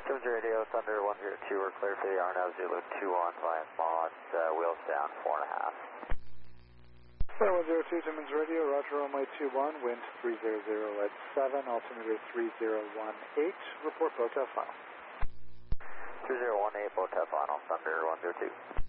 Timmins Radio, Thunder 102, we're clear for the RNAV Zulu 2 on via mod, wheels down 4.5. Thunder 102, Timmins Radio, Roger, runway 21, wind 300 at 7, altimeter 3018, report BOTEV final. 3018, BOTEV final, Thunder 102.